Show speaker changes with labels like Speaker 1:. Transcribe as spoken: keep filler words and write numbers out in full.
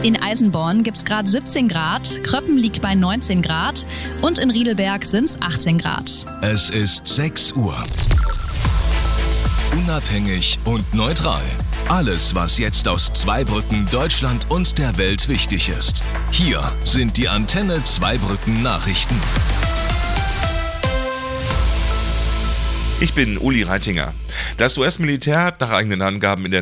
Speaker 1: In Eisenborn gibt es gerade siebzehn Grad, Kröppen liegt bei neunzehn Grad und in Riedelberg sind es achtzehn Grad.
Speaker 2: Es ist sechs Uhr. Unabhängig und neutral. Alles, was jetzt aus Zweibrücken, Deutschland und der Welt wichtig ist. Hier sind die Antenne Zweibrücken Nachrichten.
Speaker 3: Ich bin Uli Reitinger. Das U S-Militär hat nach eigenen Angaben in der